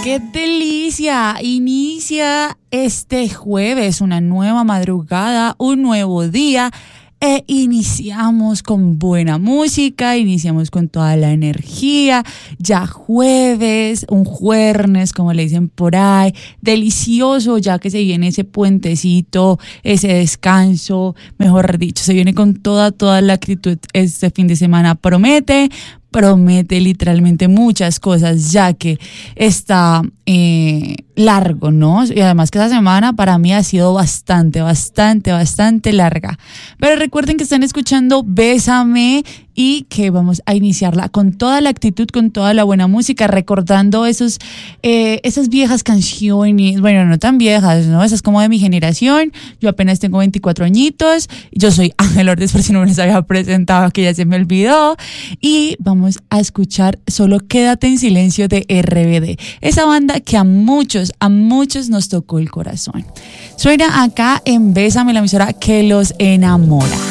¡Qué delicia! Inicia este jueves una nueva madrugada, un nuevo día. Iniciamos con buena música, iniciamos con toda la energía, ya jueves, un juernes como le dicen por ahí, delicioso ya que se viene ese puentecito, ese descanso, mejor dicho, se viene con toda la actitud este fin de semana, promete literalmente muchas cosas ya que está largo, ¿no? Y además que esa semana para mí ha sido bastante larga. Pero recuerden que están escuchando Bésame y que vamos a iniciarla con toda la actitud, con toda la buena música, recordando esas viejas canciones, bueno, no tan viejas, ¿no? Esas como de mi generación. Yo apenas tengo 24 añitos, yo soy Ángel Ortiz, por si no me les había presentado, que ya se me olvidó, y vamos a escuchar Solo Quédate en Silencio de RBD, esa banda que a muchos nos tocó el corazón. Suena acá en Bésame, la emisora que los enamora.